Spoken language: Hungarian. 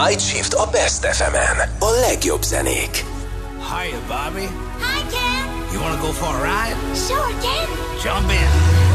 Night Shift a Best FM-en. A legjobb zenék. Hiya, Bobby. Hi, Ken. You wanna go for a ride? Sure, Ken. Jump in.